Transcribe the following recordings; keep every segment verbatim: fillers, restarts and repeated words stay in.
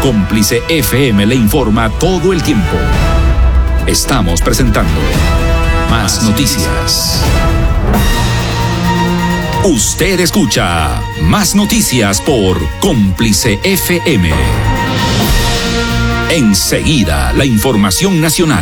Cómplice F M le informa todo el tiempo. Estamos presentando Más Noticias. Usted escucha Más Noticias por Cómplice F M. Enseguida, la información nacional.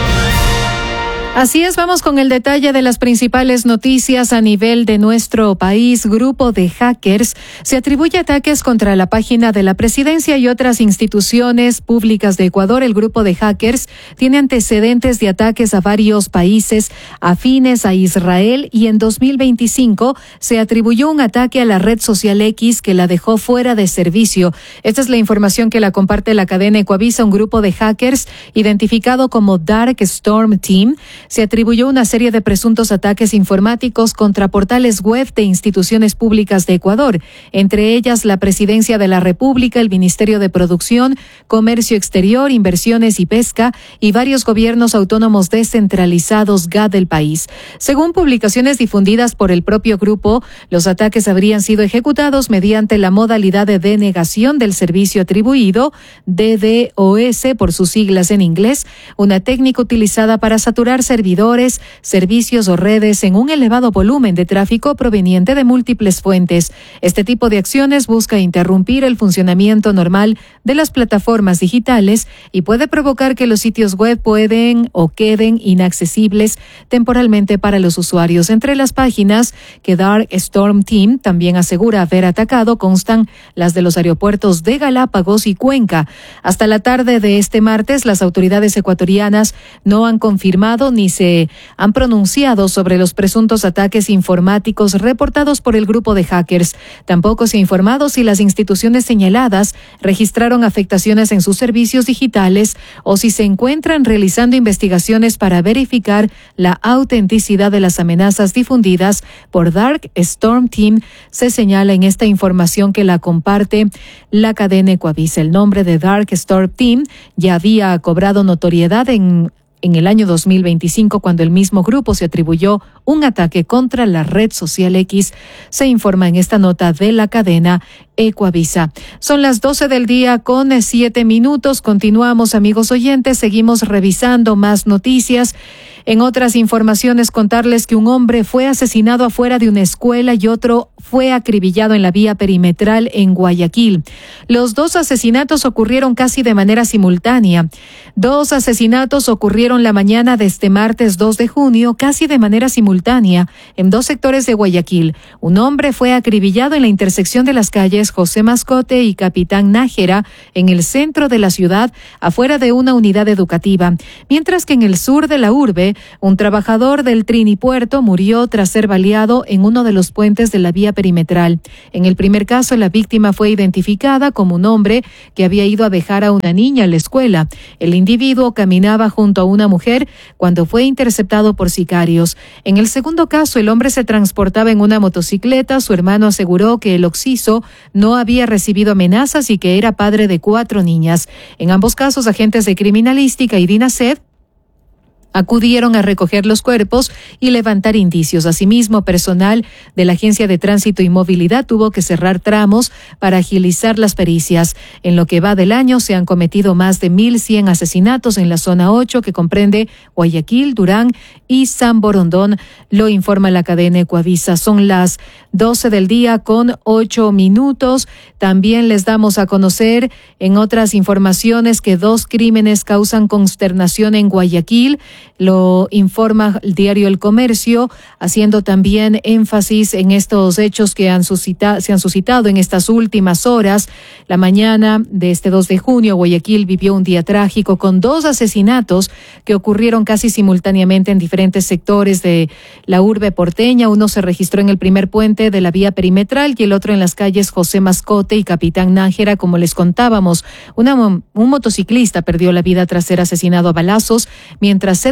Así es, vamos con el detalle de las principales noticias a nivel de nuestro país. Grupo de hackers se atribuye ataques contra la página de la presidencia y otras instituciones públicas de Ecuador. El grupo de hackers tiene antecedentes de ataques a varios países afines a Israel y en dos mil veinticinco se atribuyó un ataque a la red social X que la dejó fuera de servicio. Esta es la información que la comparte la cadena Ecuavisa. Un grupo de hackers identificado como Dark Storm Team se atribuyó una serie de presuntos ataques informáticos contra portales web de instituciones públicas de Ecuador, entre ellas la Presidencia de la República, el Ministerio de Producción, Comercio Exterior, Inversiones y Pesca y varios gobiernos autónomos descentralizados G A D del país. Según publicaciones difundidas por el propio grupo, los ataques habrían sido ejecutados mediante la modalidad de denegación del servicio atribuido, D D o S por sus siglas en inglés, una técnica utilizada para saturar servidores, servicios o redes en un elevado volumen de tráfico proveniente de múltiples fuentes. Este tipo de acciones busca interrumpir el funcionamiento normal de las plataformas digitales y puede provocar que los sitios web pueden o queden inaccesibles temporalmente para los usuarios. Entre las páginas que Dark Storm Team también asegura haber atacado constan las de los aeropuertos de Galápagos y Cuenca. Hasta la tarde de este martes, las autoridades ecuatorianas no han confirmado ni se han pronunciado sobre los presuntos ataques informáticos reportados por el grupo de hackers. Tampoco se ha informado si las instituciones señaladas registraron afectaciones en sus servicios digitales o si se encuentran realizando investigaciones para verificar la autenticidad de las amenazas difundidas por Dark Storm Team, se señala en esta información que la comparte la cadena Ecuavisa. El nombre de Dark Storm Team ya había cobrado notoriedad en En el año dos mil veinticinco, cuando el mismo grupo se atribuyó un ataque contra la red social X, se informa en esta nota de la cadena Ecuavisa. Son las doce del día con siete minutos. Continuamos, amigos oyentes, seguimos revisando más noticias. En otras informaciones, contarles que un hombre fue asesinado afuera de una escuela y otro fue acribillado en la vía perimetral en Guayaquil. Los dos asesinatos ocurrieron casi de manera simultánea. Dos asesinatos ocurrieron la mañana de este martes dos de junio, casi de manera simultánea, en dos sectores de Guayaquil. Un hombre fue acribillado en la intersección de las calles José Mascote y Capitán Nájera, en el centro de la ciudad, afuera de una unidad educativa, mientras que en el sur de la urbe, un trabajador del Trinipuerto murió tras ser baleado en uno de los puentes de la vía perimetral. En el primer caso, la víctima fue identificada como un hombre que había ido a dejar a una niña a la escuela. El individuo caminaba junto a una mujer cuando fue interceptado por sicarios. En el segundo caso, el hombre se transportaba en una motocicleta. Su hermano aseguró que el occiso no había recibido amenazas y que era padre de cuatro niñas. En ambos casos, agentes de criminalística y DINASED acudieron a recoger los cuerpos y levantar indicios. Asimismo, personal de la Agencia de Tránsito y Movilidad tuvo que cerrar tramos para agilizar las pericias. En lo que va del año, se han cometido más de mil cien asesinatos en la zona ocho, que comprende Guayaquil, Durán y San Borondón, lo informa la cadena Ecuavisa. Son las doce del día con ocho minutos. También les damos a conocer en otras informaciones que dos crímenes causan consternación en Guayaquil. Lo informa el diario El Comercio, haciendo también énfasis en estos hechos que han suscitado, se han suscitado en estas últimas horas. La mañana de este dos de junio, Guayaquil vivió un día trágico con dos asesinatos que ocurrieron casi simultáneamente en diferentes sectores de la urbe porteña. Uno se registró en el primer puente de la vía perimetral y el otro en las calles José Mascote y Capitán Nájera. Como les contábamos, una, un motociclista perdió la vida tras ser asesinado a balazos mientras se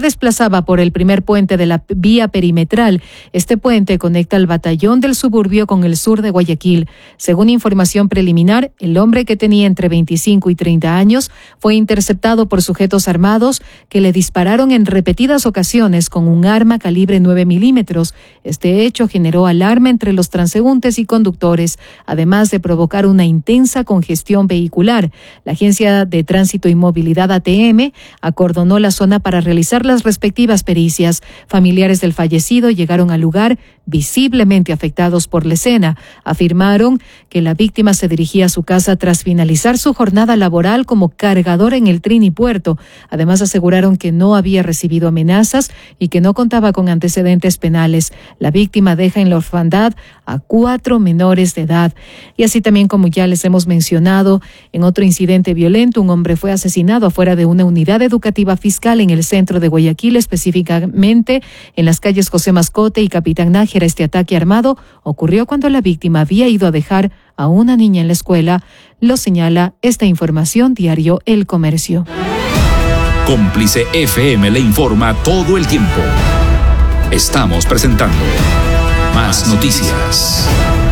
desplazaba por el primer puente de la vía perimetral. Este puente conecta el batallón del suburbio con el sur de Guayaquil. Según información preliminar, el hombre, que tenía entre veinticinco y treinta años, fue interceptado por sujetos armados que le dispararon en repetidas ocasiones con un arma calibre nueve milímetros. Este hecho generó alarma entre los transeúntes y conductores, además de provocar una intensa congestión vehicular. La Agencia de Tránsito y Movilidad A T M acordonó la zona para realizar las respectivas pericias. Familiares del fallecido llegaron al lugar visiblemente afectados por la escena. Afirmaron que la víctima se dirigía a su casa tras finalizar su jornada laboral como cargador en el Trinipuerto. Además, aseguraron que no había recibido amenazas y que no contaba con antecedentes penales. La víctima deja en la orfandad a cuatro menores de edad. Y así también, como ya les hemos mencionado, en otro incidente violento, un hombre fue asesinado afuera de una unidad educativa fiscal en el centro de Guayaquil, específicamente en las calles José Mascote y Capitán Nájera. Este ataque armado ocurrió cuando la víctima había ido a dejar a una niña en la escuela. Lo señala esta información diario El Comercio. Cómplice F M le informa todo el tiempo. Estamos presentando Más Noticias.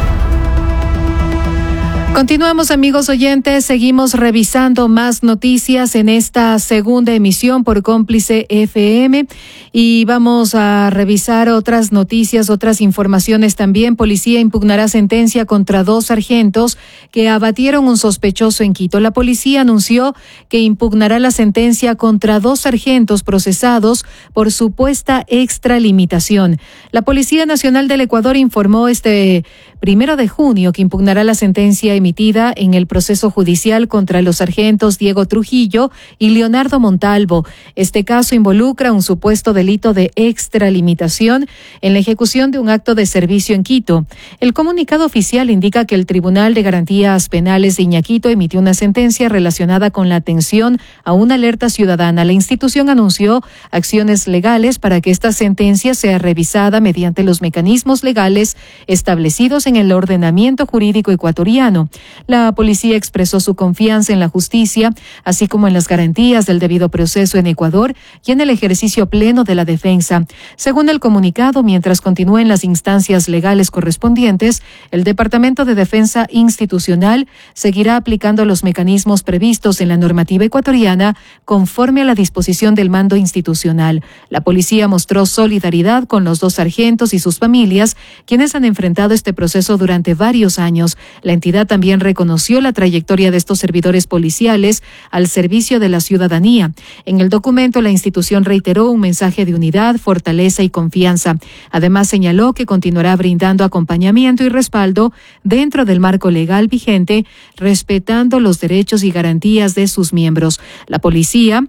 Continuamos, amigos oyentes, seguimos revisando más noticias en esta segunda emisión por Cómplice F M y vamos a revisar otras noticias, otras informaciones también. Policía impugnará sentencia contra dos sargentos que abatieron un sospechoso en Quito. La policía anunció que impugnará la sentencia contra dos sargentos procesados por supuesta extralimitación. La Policía Nacional del Ecuador informó este primero de junio que impugnará la sentencia emitida en el proceso judicial contra los sargentos Diego Trujillo y Leonardo Montalvo. Este caso involucra un supuesto delito de extralimitación en la ejecución de un acto de servicio en Quito. El comunicado oficial indica que el Tribunal de Garantías Penales de Iñaquito emitió una sentencia relacionada con la atención a una alerta ciudadana. La institución anunció acciones legales para que esta sentencia sea revisada mediante los mecanismos legales establecidos en el ordenamiento jurídico ecuatoriano. La policía expresó su confianza en la justicia, así como en las garantías del debido proceso en Ecuador y en el ejercicio pleno de la defensa. Según el comunicado, mientras continúen las instancias legales correspondientes, el Departamento de Defensa Institucional seguirá aplicando los mecanismos previstos en la normativa ecuatoriana conforme a la disposición del mando institucional. La policía mostró solidaridad con los dos sargentos y sus familias, quienes han enfrentado este proceso durante varios años. La entidad también reconoció la trayectoria de estos servidores policiales al servicio de la ciudadanía. En el documento, la institución reiteró un mensaje de unidad, fortaleza y confianza. Además, señaló que continuará brindando acompañamiento y respaldo dentro del marco legal vigente, respetando los derechos y garantías de sus miembros. La policía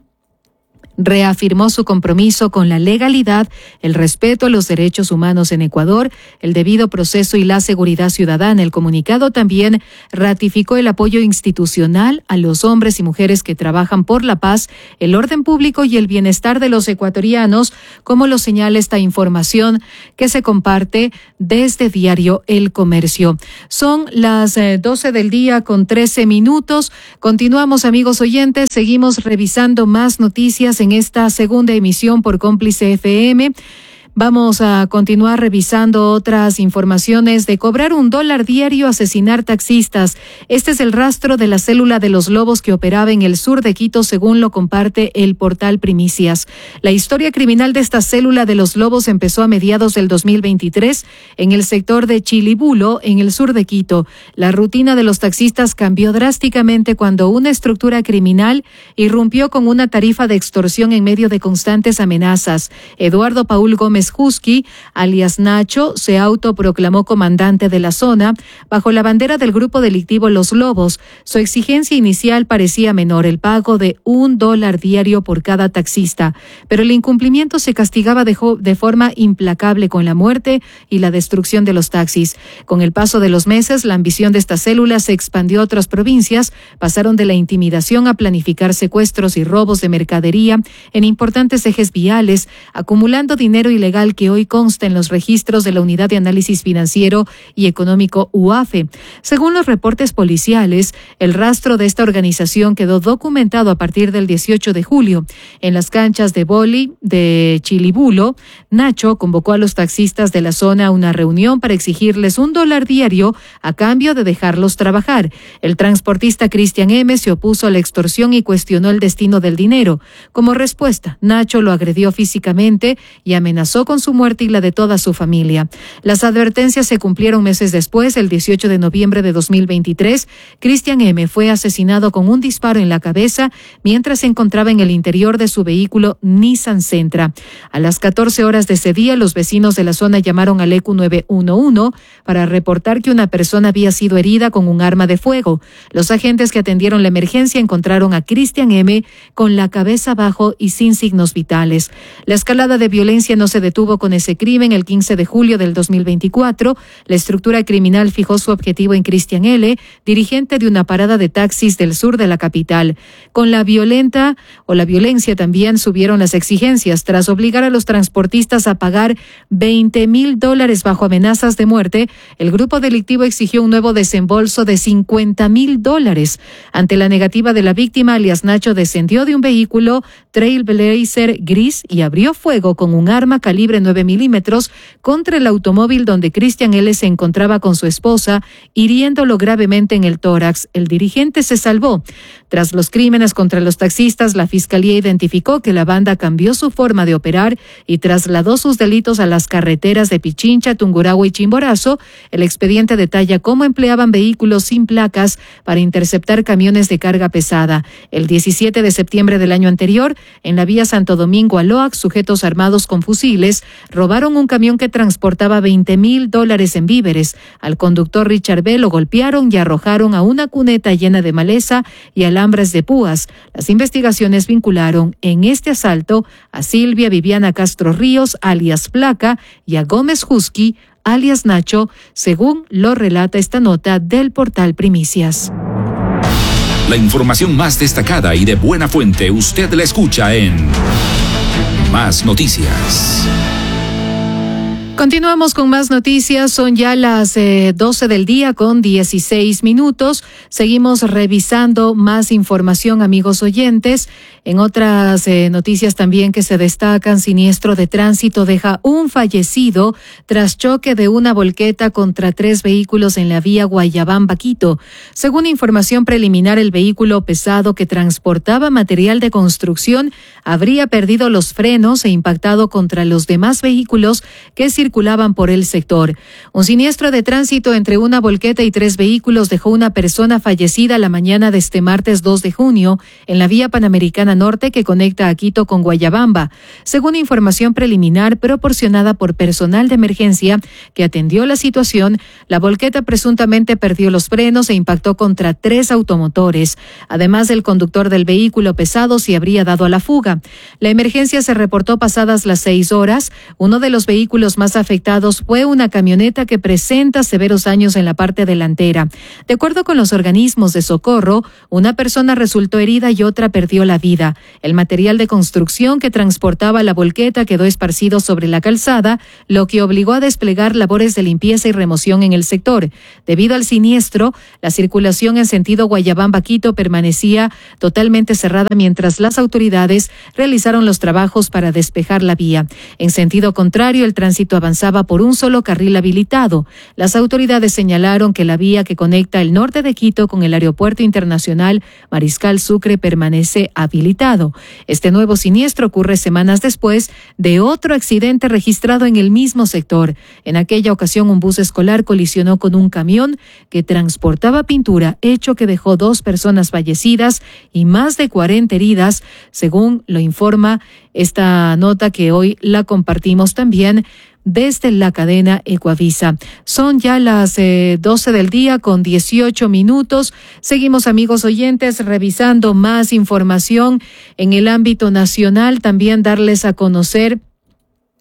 reafirmó su compromiso con la legalidad, el respeto a los derechos humanos en Ecuador, el debido proceso y la seguridad ciudadana. El comunicado también ratificó el apoyo institucional a los hombres y mujeres que trabajan por la paz, el orden público y el bienestar de los ecuatorianos, como lo señala esta información que se comparte desde Diario El Comercio. Son las doce del día con trece minutos. Continuamos, amigos oyentes, seguimos revisando más noticias en esta segunda emisión por Cómplice F M. Vamos a continuar revisando otras informaciones de cobrar un dólar diario, asesinar taxistas. Este es el rastro de la célula de los lobos que operaba en el sur de Quito, según lo comparte el portal Primicias. La historia criminal de esta célula de los lobos empezó a mediados del dos mil veintitrés en el sector de Chilibulo, en el sur de Quito. La rutina de los taxistas cambió drásticamente cuando una estructura criminal irrumpió con una tarifa de extorsión en medio de constantes amenazas. Eduardo Paul Gómez Husky, alias Nacho, se autoproclamó comandante de la zona bajo la bandera del grupo delictivo Los Lobos. Su exigencia inicial parecía menor, el pago de un dólar diario por cada taxista, pero el incumplimiento se castigaba de, de forma implacable con la muerte y la destrucción de los taxis. Con el paso de los meses, la ambición de esta célula se expandió a otras provincias, pasaron de la intimidación a planificar secuestros y robos de mercadería en importantes ejes viales, acumulando dinero ilegal ilegal que hoy consta en los registros de la Unidad de Análisis Financiero y Económico U A F E. Según los reportes policiales, el rastro de esta organización quedó documentado a partir del dieciocho de julio. En las canchas de vóley de Chilibulo, Nacho convocó a los taxistas de la zona a una reunión para exigirles un dólar diario a cambio de dejarlos trabajar. El transportista Cristian M. se opuso a la extorsión y cuestionó el destino del dinero. Como respuesta, Nacho lo agredió físicamente y amenazó con su muerte y la de toda su familia. Las advertencias se cumplieron meses después. El dieciocho de noviembre de dos mil veintitrés, Cristian M. fue asesinado con un disparo en la cabeza mientras se encontraba en el interior de su vehículo Nissan Sentra. A las catorce horas de ese día, los vecinos de la zona llamaron al E Q nueve uno uno para reportar que una persona había sido herida con un arma de fuego. Los agentes que atendieron la emergencia encontraron a Cristian M. con la cabeza abajo y sin signos vitales. La escalada de violencia no se detuvo con ese crimen. El quince de julio del dos mil veinticuatro, la estructura criminal fijó su objetivo en Cristian L., dirigente de una parada de taxis del sur de la capital. Con la violenta o la violencia también subieron las exigencias tras obligar a los transportistas a pagar veinte mil dólares bajo amenazas de muerte. El grupo delictivo exigió un nuevo desembolso de cincuenta mil dólares. Ante la negativa de la víctima, alias Nacho descendió de un vehículo Trailblazer gris y abrió fuego con un arma calibre nueve milímetros contra el automóvil donde Cristian L. se encontraba con su esposa, hiriéndolo gravemente en el tórax. El dirigente se salvó. Tras los crímenes contra los taxistas, la Fiscalía identificó que la banda cambió su forma de operar y trasladó sus delitos a las carreteras de Pichincha, Tungurahua y Chimborazo. El expediente detalla cómo empleaban vehículos sin placas para interceptar camiones de carga pesada. El diecisiete de septiembre del año anterior, en la vía Santo Domingo a Loac, sujetos armados con fusiles robaron un camión que transportaba veinte mil dólares en víveres. Al conductor Richard B. lo golpearon y arrojaron a una cuneta llena de maleza y alambres de púas. Las investigaciones vincularon en este asalto a Silvia Viviana Castro Ríos, alias Placa, y a Gómez Husky, alias Nacho, según lo relata esta nota del portal Primicias. La información más destacada y de buena fuente usted la escucha en Más Noticias. Continuamos con más noticias. Son ya las eh, doce del día con dieciséis minutos. Seguimos revisando más información, amigos oyentes. En otras eh, noticias también que se destacan, siniestro de tránsito deja un fallecido tras choque de una volqueta contra tres vehículos en la vía Guayabamba-Quito. Según información preliminar, el vehículo pesado que transportaba material de construcción habría perdido los frenos e impactado contra los demás vehículos que circulaban por el sector. Un siniestro de tránsito entre una volqueta y tres vehículos dejó una persona fallecida la mañana de este martes dos de junio en la vía Panamericana Norte que conecta a Quito con Guayabamba. Según información preliminar proporcionada por personal de emergencia que atendió la situación, la volqueta presuntamente perdió los frenos e impactó contra tres automotores. Además, el conductor del vehículo pesado se habría dado a la fuga. La emergencia se reportó pasadas las seis horas. Uno de los vehículos más afectados fue una camioneta que presenta severos daños en la parte delantera. De acuerdo con los organismos de socorro, una persona resultó herida y otra perdió la vida. El material de construcción que transportaba la volqueta quedó esparcido sobre la calzada, lo que obligó a desplegar labores de limpieza y remoción en el sector. Debido al siniestro, la circulación en sentido Guayabamba-Quito permanecía totalmente cerrada mientras las autoridades realizaron los trabajos para despejar la vía. En sentido contrario, el tránsito avanzaba por un solo carril habilitado. Las autoridades señalaron que la vía que conecta el norte de Quito con el Aeropuerto Internacional Mariscal Sucre permanece habilitado. Este nuevo siniestro ocurre semanas después de otro accidente registrado en el mismo sector. En aquella ocasión, un bus escolar colisionó con un camión que transportaba pintura, hecho que dejó dos personas fallecidas y más de cuarenta heridas, según lo informa esta nota que hoy la compartimos también desde la cadena Ecuavisa. Son ya las eh, doce del día con dieciocho minutos. Seguimos, amigos oyentes, revisando más información en el ámbito nacional. También darles a conocer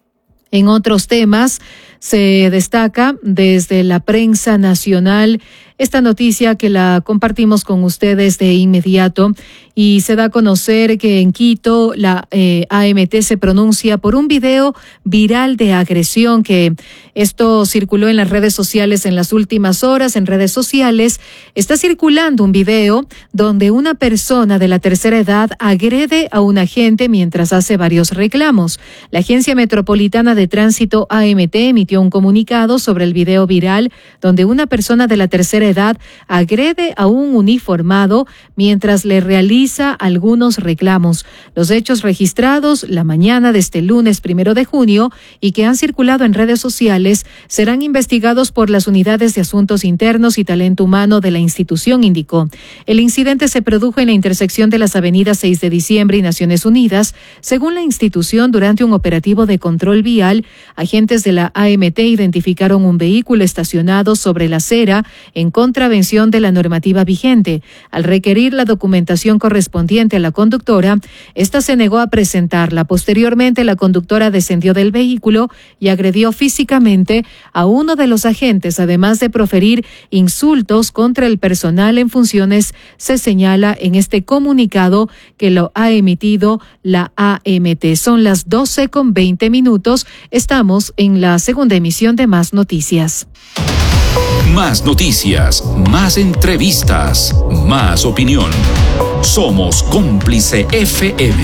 en otros temas. Se destaca desde la prensa nacional esta noticia que la compartimos con ustedes de inmediato y se da a conocer que en Quito la eh, A M T se pronuncia por un video viral de agresión que esto circuló en las redes sociales en las últimas horas. En redes sociales está circulando un video donde una persona de la tercera edad agrede a un agente mientras hace varios reclamos. La Agencia Metropolitana de Tránsito A M T emitió un comunicado sobre el video viral donde una persona de la tercera edad agrede a un uniformado mientras le realiza algunos reclamos. Los hechos registrados la mañana de este lunes primero de junio y que han circulado en redes sociales serán investigados por las unidades de asuntos internos y talento humano de la institución, indicó. El incidente se produjo en la intersección de las avenidas seis de diciembre y Naciones Unidas. Según la institución, durante un operativo de control vial, agentes de la A M T identificaron un vehículo estacionado sobre la acera en contravención de la normativa vigente. Al requerir la documentación correspondiente a la conductora, esta se negó a presentarla. Posteriormente, la conductora descendió del vehículo y agredió físicamente a uno de los agentes, además de proferir insultos contra el personal en funciones, se señala en este comunicado que lo ha emitido la A M T. Son las doce con veinte minutos. Estamos en la segunda emisión de Más Noticias. Más noticias, más entrevistas, más opinión. Somos Cómplice F M.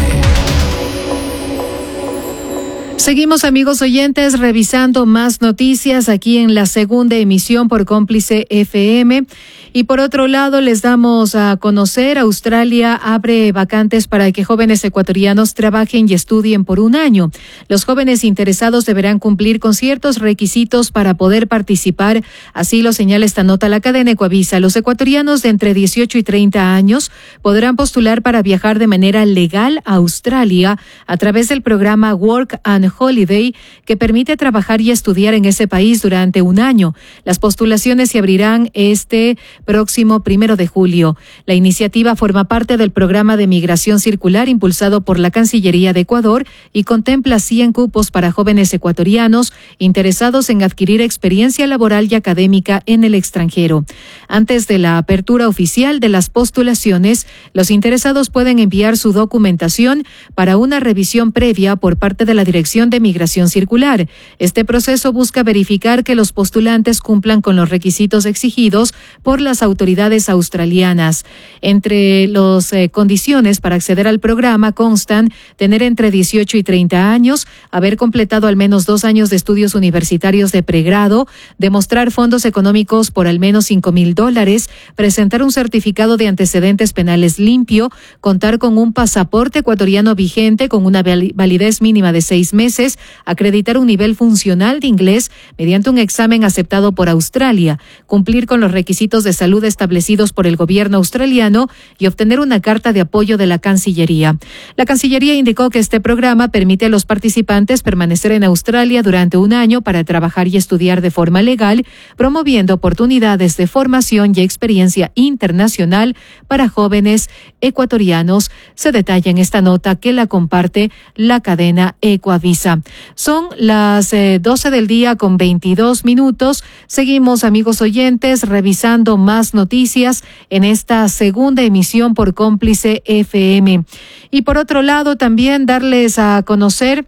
Seguimos, amigos oyentes, revisando más noticias aquí en la segunda emisión por Cómplice F M. Y por otro lado, les damos a conocer, Australia abre vacantes para que jóvenes ecuatorianos trabajen y estudien por un año. Los jóvenes interesados deberán cumplir con ciertos requisitos para poder participar. Así lo señala esta nota la cadena Ecuavisa. Los ecuatorianos de entre dieciocho y treinta años podrán postular para viajar de manera legal a Australia a través del programa Work and Holiday, que permite trabajar y estudiar en ese país durante un año. Las postulaciones se abrirán este próximo primero de julio. La iniciativa forma parte del programa de migración circular impulsado por la Cancillería de Ecuador y contempla cien cupos para jóvenes ecuatorianos interesados en adquirir experiencia laboral y académica en el extranjero. Antes de la apertura oficial de las postulaciones, los interesados pueden enviar su documentación para una revisión previa por parte de la Dirección de Migración Circular. Este proceso busca verificar que los postulantes cumplan con los requisitos exigidos por las autoridades australianas. Entre las eh, condiciones para acceder al programa constan tener entre dieciocho y treinta años, haber completado al menos dos años de estudios universitarios de pregrado, demostrar fondos económicos por al menos cinco mil dólares, presentar un certificado de antecedentes penales limpio, contar con un pasaporte ecuatoriano vigente con una validez mínima de seis meses, acreditar un nivel funcional de inglés mediante un examen aceptado por Australia, cumplir con los requisitos de salud establecidos por el gobierno australiano y obtener una carta de apoyo de la Cancillería. La Cancillería indicó que este programa permite a los participantes permanecer en Australia durante un año para trabajar y estudiar de forma legal, promoviendo oportunidades de formación y experiencia internacional para jóvenes ecuatorianos. Se detalla en esta nota que la comparte la cadena Ecuavisa. Son las eh, doce del día con veintidós minutos. Seguimos, amigos oyentes, revisando más noticias en esta segunda emisión por Cómplice F M. Y por otro lado, también darles a conocer.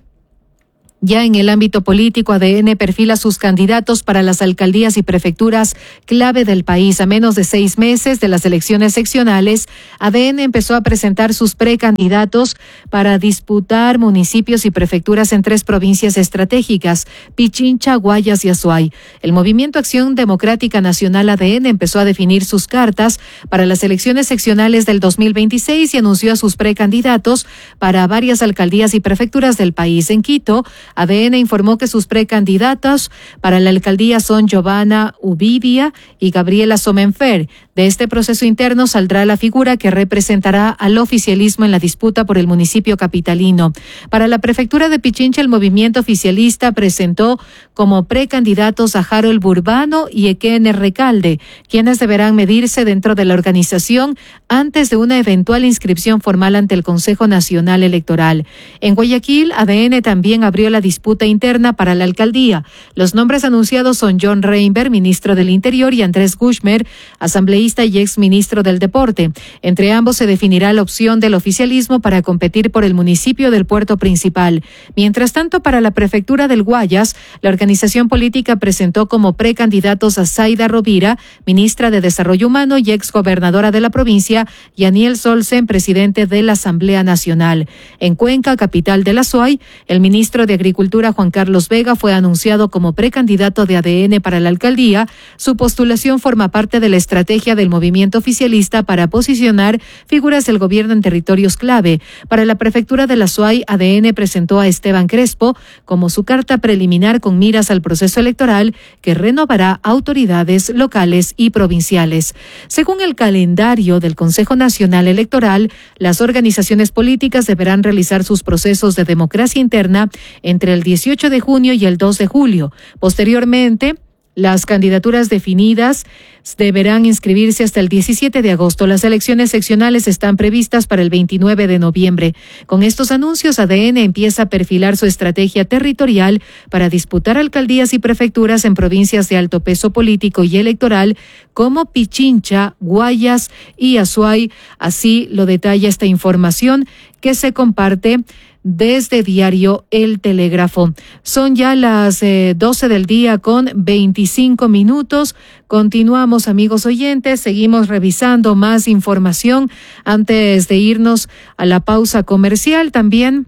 Ya en el ámbito político, A D N perfila sus candidatos para las alcaldías y prefecturas clave del país. A menos de seis meses de las elecciones seccionales, A D N empezó a presentar sus precandidatos para disputar municipios y prefecturas en tres provincias estratégicas, Pichincha, Guayas y Azuay. El Movimiento Acción Democrática Nacional A D N empezó a definir sus cartas para las elecciones seccionales del dos mil veintiséis y anunció a sus precandidatos para varias alcaldías y prefecturas del país. En Quito, A D N informó que sus precandidatas para la alcaldía son Giovanna Ubidia y Gabriela Somenfer. De este proceso interno saldrá la figura que representará al oficialismo en la disputa por el municipio capitalino. Para la prefectura de Pichincha, el movimiento oficialista presentó como precandidatos a Harold Burbano y Ekene Recalde, quienes deberán medirse dentro de la organización antes de una eventual inscripción formal ante el Consejo Nacional Electoral. En Guayaquil, A D N también abrió la la disputa interna para la alcaldía. Los nombres anunciados son John Reinberg, ministro del Interior, y Andrés Gushmer, asambleísta y ex ministro del Deporte. Entre ambos se definirá la opción del oficialismo para competir por el municipio del puerto principal. Mientras tanto, para la prefectura del Guayas, la organización política presentó como precandidatos a Zaida Rovira, ministra de Desarrollo Humano y ex gobernadora de la provincia, y Aniel Solsen, presidente de la Asamblea Nacional. En Cuenca, capital de la Suay, el ministro de Agricultura, Juan Carlos Vega, fue anunciado como precandidato de A D N para la alcaldía. Su postulación forma parte de la estrategia del movimiento oficialista para posicionar figuras del gobierno en territorios clave. Para la prefectura de la Suay, A D N presentó a Esteban Crespo como su carta preliminar con miras al proceso electoral que renovará autoridades locales y provinciales. Según el calendario del Consejo Nacional Electoral, las organizaciones políticas deberán realizar sus procesos de democracia interna entre el dieciocho de junio y el dos de julio. Posteriormente, las candidaturas definidas deberán inscribirse hasta el diecisiete de agosto. Las elecciones seccionales están previstas para el veintinueve de noviembre. Con estos anuncios, A D N empieza a perfilar su estrategia territorial para disputar alcaldías y prefecturas en provincias de alto peso político y electoral como Pichincha, Guayas y Azuay. Así lo detalla esta información que se comparte desde Diario El Telégrafo. Son ya las eh, doce del día con veinticinco minutos. Continuamos, amigos oyentes, seguimos revisando más información antes de irnos a la pausa comercial. También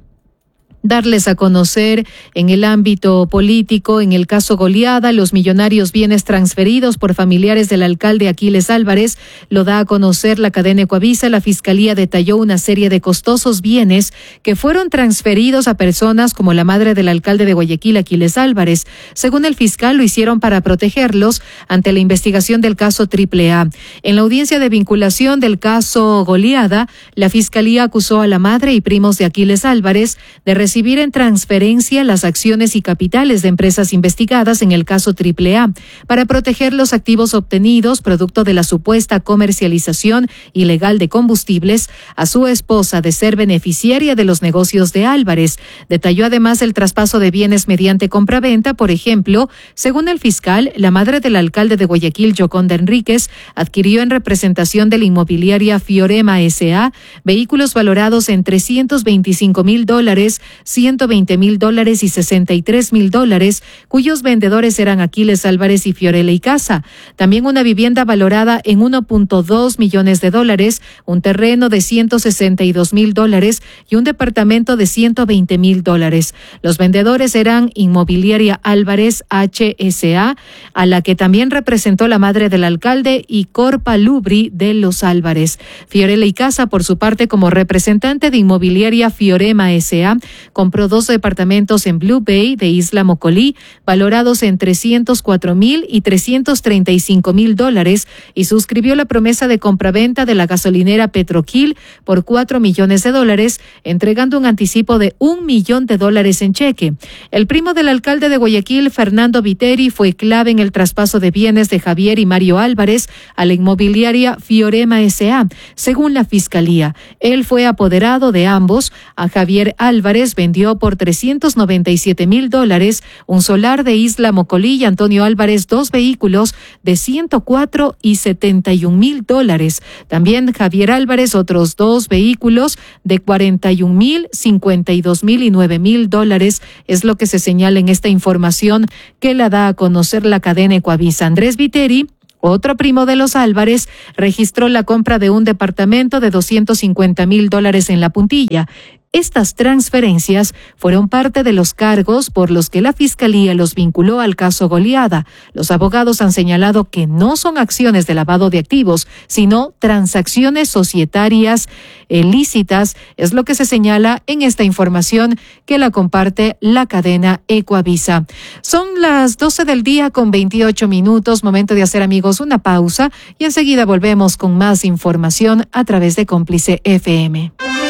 darles a conocer en el ámbito político, en el caso Goliada, los millonarios bienes transferidos por familiares del alcalde Aquiles Álvarez, lo da a conocer la cadena Ecuavisa. La Fiscalía detalló una serie de costosos bienes que fueron transferidos a personas como la madre del alcalde de Guayaquil, Aquiles Álvarez. Según el fiscal, lo hicieron para protegerlos ante la investigación del caso Triple A. En la audiencia de vinculación del caso Goliada, la Fiscalía acusó a la madre y primos de Aquiles Álvarez de recibir recibir en transferencia las acciones y capitales de empresas investigadas en el caso Triple A para proteger los activos obtenidos producto de la supuesta comercialización ilegal de combustibles a su esposa de ser beneficiaria de los negocios de Álvarez. Detalló además el traspaso de bienes mediante compraventa. Por ejemplo, según el fiscal, la madre del alcalde de Guayaquil, Yoconda Enríquez, adquirió en representación de la inmobiliaria Fiorema S A vehículos valorados en trescientos veinticinco mil dólares, ciento veinte mil dólares y sesenta y tres mil dólares, cuyos vendedores eran Aquiles Álvarez y Fiorella y Casa. También una vivienda valorada en uno punto dos millones de dólares, un terreno de ciento sesenta y dos mil dólares y un departamento de ciento veinte mil dólares. Los vendedores eran Inmobiliaria Álvarez H S A, a la que también representó la madre del alcalde, y Corpa Lubri de los Álvarez. Fiorella y Casa, por su parte, como representante de Inmobiliaria Fiorema S A, compró dos departamentos en Blue Bay de Isla Mocolí, valorados en trescientos cuatro mil y trescientos treinta y cinco mil dólares, y suscribió la promesa de compraventa de la gasolinera Petroquil por cuatro millones de dólares, entregando un anticipo de un millón de dólares en cheque. El primo del alcalde de Guayaquil, Fernando Viteri, fue clave en el traspaso de bienes de Javier y Mario Álvarez a la inmobiliaria Fiorema S A. Según la Fiscalía, él fue apoderado de ambos. A Javier Álvarez vendió por trescientos noventa y siete mil dólares un solar de Isla Mocolí, y Antonio Álvarez dos vehículos de ciento cuatro y setenta y un mil dólares. También Javier Álvarez otros dos vehículos de cuarenta y un mil, cincuenta y dos mil y nueve mil dólares, es lo que se señala en esta información que la da a conocer la cadena Ecuavisa. Andrés Viteri, otro primo de los Álvarez, registró la compra de un departamento de doscientos cincuenta mil dólares en La Puntilla. Estas transferencias fueron parte de los cargos por los que la Fiscalía los vinculó al caso Goliada. Los abogados han señalado que no son acciones de lavado de activos, sino transacciones societarias ilícitas, es lo que se señala en esta información que la comparte la cadena Ecuavisa. Son las doce del día con veintiocho minutos, momento de hacer, amigos, una pausa, y enseguida volvemos con más información a través de Cómplice F M.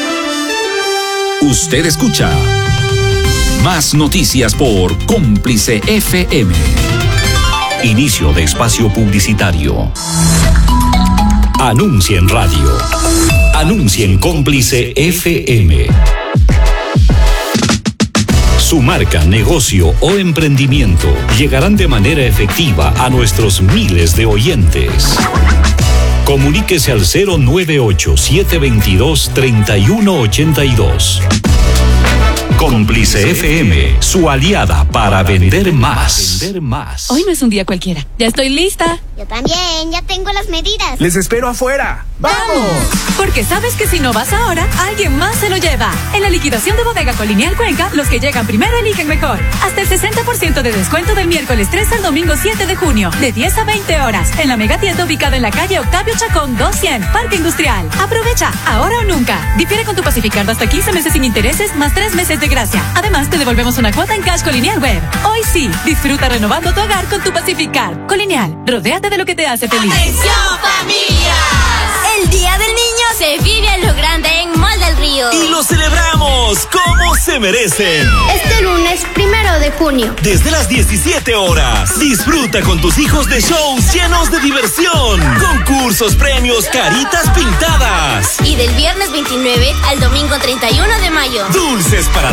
Usted escucha Más Noticias por Cómplice F M. Inicio de espacio publicitario. Anuncia en radio. Anuncia en Cómplice F M. Su marca, negocio o emprendimiento llegarán de manera efectiva a nuestros miles de oyentes. Comuníquese al cero nueve ocho, siete dos dos, tres uno ocho dos. Cómplice F M, su aliada para vender más. Vender más. Hoy no es un día cualquiera. Ya estoy lista. Yo también, ya tengo las medidas. Les espero afuera. ¡Vamos! Porque sabes que si no vas ahora, alguien más se lo lleva. En la liquidación de Bodega Colonial Cuenca, los que llegan primero eligen mejor. Hasta el sesenta por ciento de descuento del miércoles tres al domingo siete de junio, de diez a veinte horas, en la megatienda ubicada en la calle Octavio Chacón doscientos, Parque Industrial. Aprovecha, ahora o nunca. Difiere con tu Pacificard hasta quince meses sin intereses, más tres meses de gracia. Además, te devolvemos una cuota en cash Colonial Web. Hoy sí, disfruta renovando tu hogar con tu Pacificard. Colonial, rodéate de lo que te hace feliz. ¡Atención, familias! El Día del Niño se vive a lo grande en Mall del Río. Y lo celebramos como se merecen. Este lunes, primero de junio. Desde las diecisiete horas. Disfruta con tus hijos de shows llenos de diversión. Concursos, premios, caritas pintadas. Y del viernes veintinueve al domingo treinta y uno de mayo. Dulces para